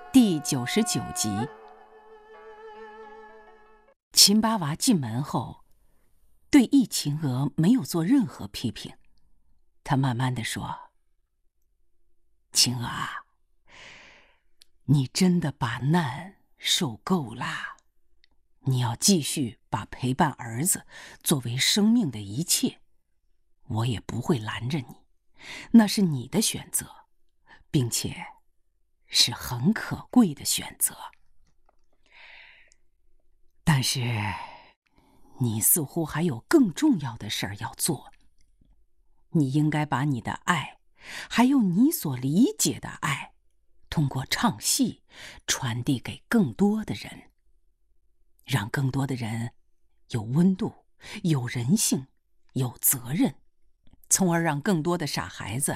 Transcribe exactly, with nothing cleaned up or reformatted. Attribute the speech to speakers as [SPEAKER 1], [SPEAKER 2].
[SPEAKER 1] 第九十九集。秦八娃进门后，对易秦娥没有做任何批评。他慢慢地说：“秦娥啊，你真的把难受够啦，你要继续把陪伴儿子作为生命的一切，我也不会拦着你，那是你的选择，并且是很可贵的选择。但是你似乎还有更重要的事儿要做，你应该把你的爱，还有你所理解的爱，通过唱戏传递给更多的人，让更多的人有温度，有人性，有责任，从而让更多的傻孩子